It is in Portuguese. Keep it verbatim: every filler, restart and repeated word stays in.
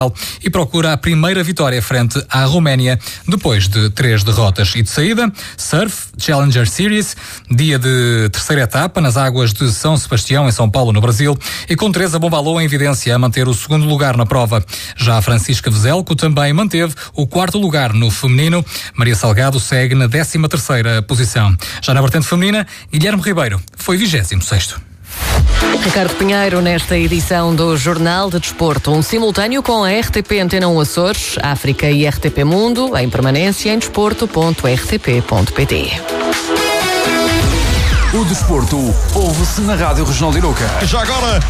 e procura a primeira vitória frente à Roménia, depois de três derrotas. E de saída, Surf Challenger Series, dia de terceira etapa nas águas de São Sebastião, em São Paulo, no Brasil, e com Teresa Bombalô em evidência a manter o segundo lugar na prova. Já a Francisca Vezelco também manteve o quarto lugar no feminino. Maria Salgado segue na décima terceira posição. Já na vertente feminina, Guilherme Ribeiro foi vigésimo sexto. Ricardo Pinheiro, nesta edição do Jornal de Desporto, um simultâneo com a R T P Antena um Açores, África e R T P Mundo, em permanência em desporto ponto r t p ponto p t. O desporto ouve-se na Rádio Regional de Iroca. Já agora,